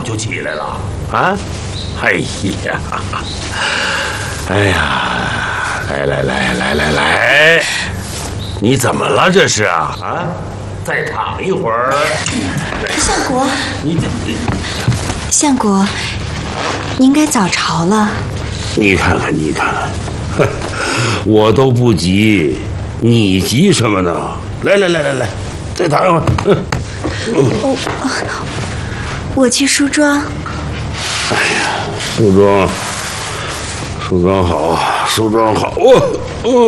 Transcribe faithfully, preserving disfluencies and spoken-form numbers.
就起来了啊？哎呀，哎呀，来来来来来来，你怎么了这是啊？啊，再躺一会儿。 相国， 你你相国，您该早朝了。 你看看你看看，我都不急，你急什么呢？来来来来来，再躺一会儿。 我我去梳妆。 哎呀，梳妆，梳妆好，梳妆好，哦哦。